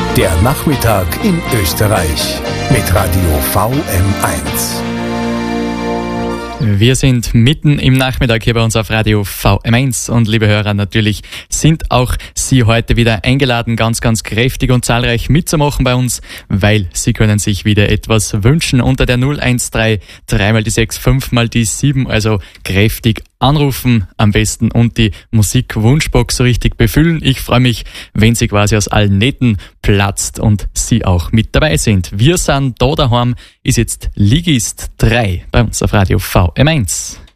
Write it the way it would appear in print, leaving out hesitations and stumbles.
Der Nachmittag in Österreich mit Radio VM1. Wir sind mitten im Nachmittag hier bei uns auf Radio VM1 und liebe Hörer, natürlich sind auch Sie heute wieder eingeladen, ganz, ganz kräftig und zahlreich mitzumachen bei uns, weil Sie können sich wieder etwas wünschen unter der 013 3 mal die 6 5 mal die 7, also kräftig anrufen am besten und die Musikwunschbox so richtig befüllen. Ich freue mich, wenn sie quasi aus allen Nähten platzt und Sie auch mit dabei sind. Wir sind da daheim, ist jetzt Ligist 3 bei uns auf Radio VM1.